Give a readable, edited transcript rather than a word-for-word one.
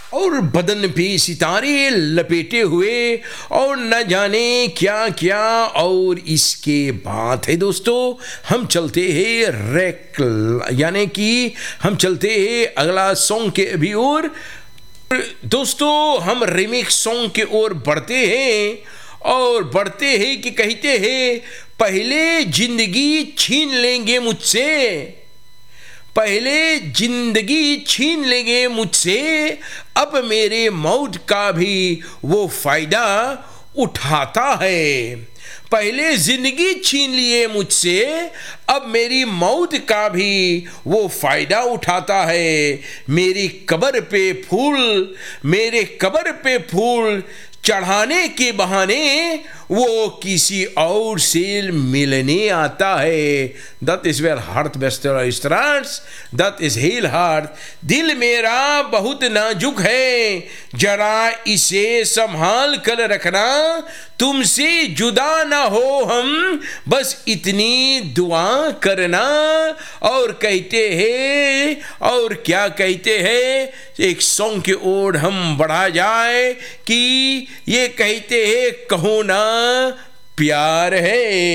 और बदन पे सितारे लपेटे हुए और न जाने क्या क्या। और इसके बाद है दोस्तों, हम चलते हैं यानी कि हम चलते हैं अगला सॉन्ग के अभी और दोस्तों हम रिमिक्स सॉन्ग के ओर बढ़ते हैं और बढ़ते हैं कि कहते हैं पहले जिंदगी छीन लेंगे मुझसे, पहले जिंदगी छीन लेंगे मुझसे, अब मेरे मौत का भी वो फायदा उठाता है। पहले जिंदगी छीन लिए मुझसे, अब मेरी मौत का भी वो फायदा उठाता है। मेरी कब्र पे फूल, मेरे कब्र पे फूल चढ़ाने के बहाने वो किसी और से मिलने आता है। दत is where heart बेस्टर stars, Dutt is heal heart. दिल मेरा बहुत नाजुक है, जरा इसे संभाल कर रखना, तुमसे जुदा ना हो हम, बस इतनी दुआ करना। और कहते हैं, और क्या कहते हैं, एक सॉन्ग की ओर हम बढ़ा जाए कि ये कहते हैं कहो ना प्यार है।